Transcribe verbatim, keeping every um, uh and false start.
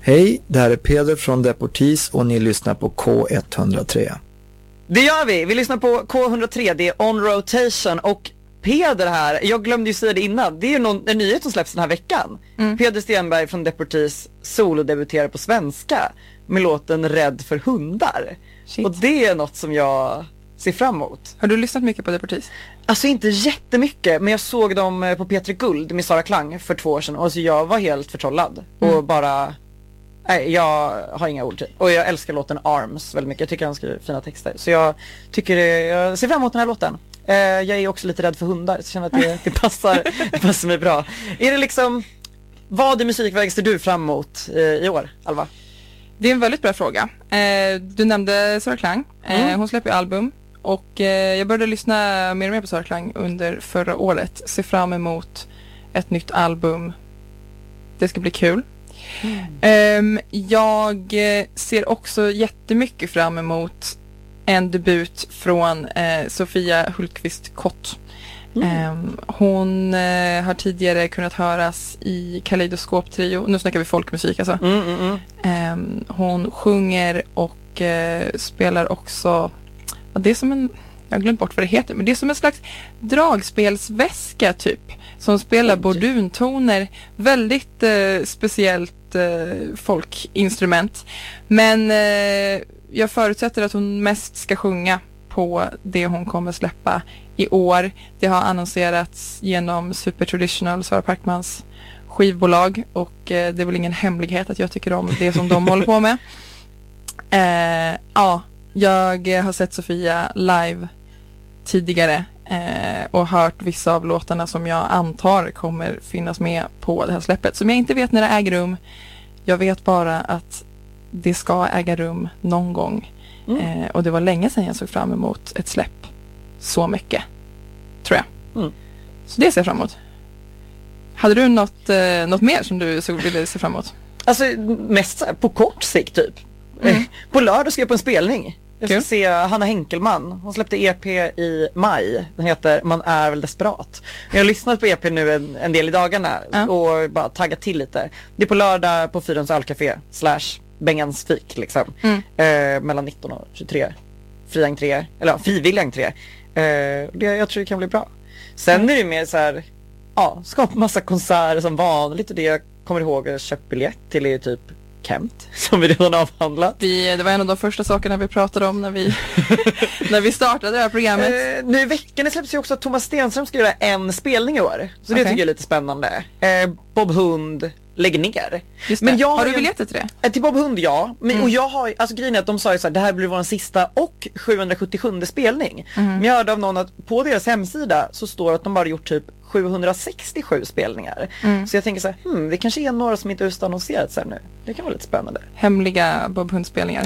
Hej, det här är Peder från Deportees och ni lyssnar på K etthundratre. Det gör vi, vi lyssnar på K etthundratre, det är On Rotation. Och Peder här, jag glömde ju säga det innan, det är ju någon, en nyhet som släpps den här veckan. mm. Peder Stenberg från Deportees solodebuterar på svenska med låten Rädd för hundar. Shit. Och det är något som jag ser fram emot. Har du lyssnat mycket på Deportees? Alltså inte jättemycket, men jag såg dem på P tre Guld med Sara Klang för två år sedan. Och så jag var helt förtrollad mm. och bara... Nej, jag har inga ord till. Och jag älskar låten Arms väldigt mycket. Jag tycker han skriver fina texter. Så jag tycker det, jag ser fram emot den här låten. eh, Jag är också lite rädd för hundar, så jag känner att det, det, passar, det passar mig bra. Är det liksom... Vad i musikväg ser du fram emot eh, i år, Alva? Det är en väldigt bra fråga. eh, Du nämnde Sara Klang. eh, mm. Hon släpper ju album. Och eh, jag började lyssna mer och mer på Sara Klang under förra året. Ser fram emot ett nytt album. Det ska bli kul. Mm. Um, jag ser också jättemycket fram emot en debut från uh, Sofia Hultqvist Kott. Mm. Um, hon uh, har tidigare kunnat höras i Kaleidoskop-trio. Nu snackar vi folkmusik alltså. Mm, mm, mm. Um, hon sjunger och uh, spelar också, ja, det är som en, jag har glömt bort vad det heter, men det är som en slags dragspelsväska typ, som spelar borduntoner. Väldigt eh, speciellt eh, folkinstrument. Men eh, jag förutsätter att hon mest ska sjunga på det hon kommer släppa i år. Det har annonserats genom Super Traditional, Sara Parkmans skivbolag. Och eh, det är väl ingen hemlighet att jag tycker om det som de håller på med. Eh, ja, jag har sett Sofia live tidigare. Eh, och hört vissa av låtarna som jag antar kommer finnas med på det här släppet, som jag inte vet när det äger rum. Jag vet bara att det ska äga rum någon gång. mm. eh, Och det var länge sedan jag såg fram emot ett släpp så mycket, tror jag. mm. Så det ser jag fram emot. Hade du något, eh, något mer som du så ville se fram emot? Alltså mest så här, på kort sikt typ. mm. På lördag ska jag på en spelning. Jag ska Kul. se Hanna Henkelman. Hon släppte E P i maj. Den heter Man är väl desperat. Jag har lyssnat på E P nu en, en del i dagarna. Ja. Och bara taggat till lite. Det är på lördag på Fyrens Ölcafé Slash Bengans fik liksom. mm. eh, Mellan nitton och tjugotre. Fri entré. Eller ja, frivillig entré. eh, det, Jag tror det kan bli bra. Sen mm. är det mer så här, ja, skapa massa konserter som vanligt. Och det jag kommer ihåg att köpa biljett till är typ Kent, som vi redan avhandlat. Vi, det var en av de första sakerna vi pratade om när vi, när vi startade det här programmet. Eh, nu i veckan släpps ju också att Thomas Stenström ska göra en spelning i år. Så okay. det tycker jag är lite spännande. Eh, Bob Hund lägger ner. Men jag har, har du biljetter till det? Eh, till Bob Hund, ja. Men, mm. Och jag har, alltså grejen är att de sa ju så här, det här blir vår sista och sjuhundrasjuttiosju spelning. Mm. Men jag hörde av någon att på deras hemsida så står att de bara gjort typ sjuhundrasextiosju spelningar. Mm. Så jag tänker så här, hmm, det kanske är några som inte är utannonserats här nu. Det kan vara lite spännande. Hemliga Bob Hund-spelningar.